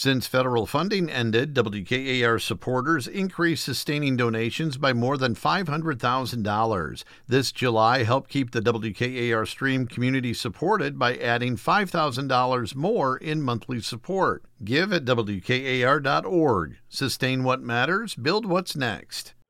Since federal funding ended, WKAR supporters increased sustaining donations by more than $500,000. This July helped keep the WKAR stream community supported by adding $5,000 more in monthly support. Give at WKAR.org. Sustain what matters, build what's next.